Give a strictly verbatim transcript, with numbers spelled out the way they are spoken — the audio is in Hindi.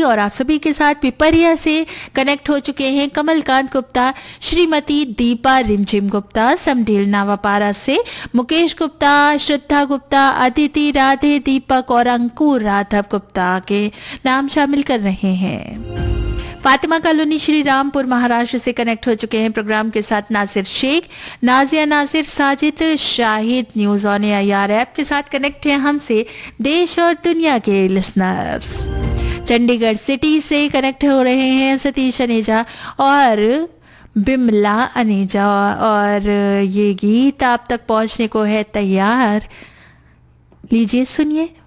और आप सभी के साथ पिपरिया से कनेक्ट हो चुके हैं कमलकांत गुप्ता, श्रीमती दीपा रिमझिम गुप्ता, समडील नावापारा से मुकेश गुप्ता, श्रद्धा गुप्ता, अदिति, राधे, दीपक और अंकुर राघव गुप्ता के नाम शामिल कर रहे हैं। फातिमा कॉलोनी श्री रामपुर महाराष्ट्र से कनेक्ट हो चुके हैं प्रोग्राम के साथ Nasir Sheikh, Nazia Nasir, Sajid Shahid, news on AIR app के साथ कनेक्ट हैं हमसे देश और दुनिया के लिसनर्स। चंडीगढ़ सिटी से कनेक्ट हो रहे हैं सतीश अनेजा और बिमला अनेजा, और ये गीत आप तक पहुंचने को है तैयार। लीजिए सुनिए।